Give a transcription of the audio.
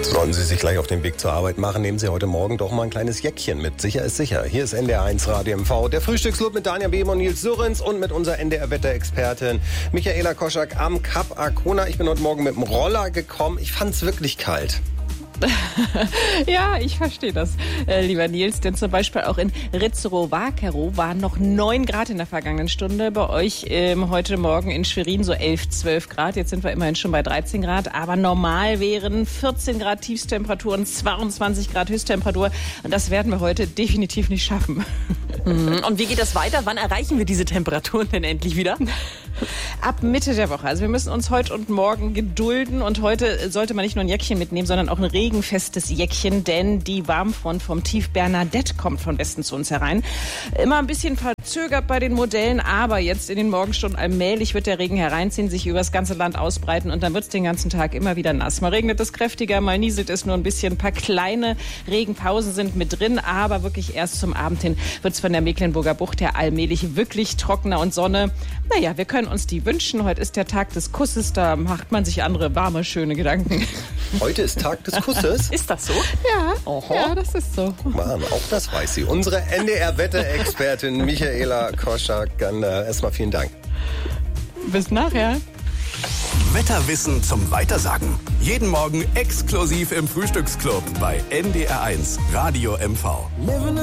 Sollten Sie sich gleich auf den Weg zur Arbeit machen, nehmen Sie heute Morgen doch mal ein kleines Jäckchen mit. Sicher ist sicher. Hier ist NDR1 Radio MV, der Frühstücksclub mit Daniel Behm und Nils Surrens und mit unserer NDR-Wetterexpertin Michaela Koschak am Kap Arkona. Ich bin heute Morgen mit dem Roller gekommen. Ich fand's wirklich kalt. Ja, ich verstehe das, lieber Nils. Denn zum Beispiel auch in Rizzero-Wakero waren noch 9 Grad in der vergangenen Stunde. Bei euch heute Morgen in Schwerin so 11, 12 Grad. Jetzt sind wir immerhin schon bei 13 Grad. Aber normal wären 14 Grad Tiefstemperaturen, 22 Grad Höchsttemperatur. Und das werden wir heute definitiv nicht schaffen. Und wie geht das weiter? Wann erreichen wir diese Temperaturen denn endlich wieder? Ab Mitte der Woche. Also wir müssen uns heute und morgen gedulden. Und heute sollte man nicht nur ein Jäckchen mitnehmen, sondern auch ein regenfestes Jäckchen. Denn die Warmfront vom Tief Bernadette kommt von Westen zu uns herein. Immer ein bisschen verzögert bei den Modellen. Aber jetzt in den Morgenstunden allmählich wird der Regen hereinziehen, sich über das ganze Land ausbreiten. Und dann wird es den ganzen Tag immer wieder nass. Mal regnet es kräftiger, mal nieselt es nur ein bisschen. Ein paar kleine Regenpausen sind mit drin. Aber wirklich erst zum Abend hin wird es von der Mecklenburger Bucht her allmählich wirklich trockener und Sonne. Naja, wir können uns die wünschen. Heute ist der Tag des Kusses. Da macht man sich andere, warme, schöne Gedanken. Heute ist Tag des Kusses? Ist das so? Ja, Oho. ja, das ist so. Guck mal an, auch das weiß sie. Unsere NDR-Wetterexpertin Michaela Koschak. Erstmal vielen Dank. Bis nachher. Wetterwissen zum Weitersagen. Jeden Morgen exklusiv im Frühstücksclub bei NDR1 Radio MV.